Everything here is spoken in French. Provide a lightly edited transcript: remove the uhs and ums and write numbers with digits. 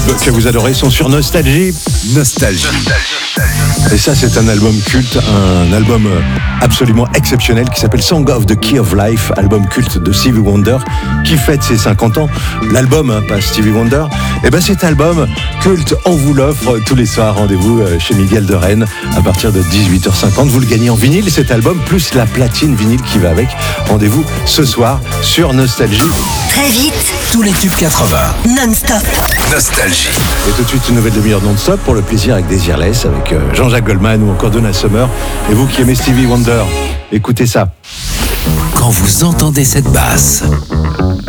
que vous adorez sont sur Nostalgie. Nostalgie. Et ça, c'est un album culte, un album absolument exceptionnel qui s'appelle Song of the Key of Life, album culte de Stevie Wonder qui fête ses 50 ans. L'album, pas Stevie Wonder. Et ben cet album culte, on vous l'offre tous les soirs. Rendez-vous chez Miguel de Rennes à partir de 18h50. Vous le gagnez en vinyle, cet album, plus la platine vinyle qui va avec. Rendez-vous ce soir sur Nostalgie. Très vite, Tous les tubes 80. non-stop. Nostalgie. Et tout de suite, une nouvelle demi-heure non-stop pour le plaisir avec Desireless, avec Jean-Jacques Goldman ou encore Donna Summer. Et vous qui aimez Stevie Wonder, écoutez ça. Quand vous entendez cette basse,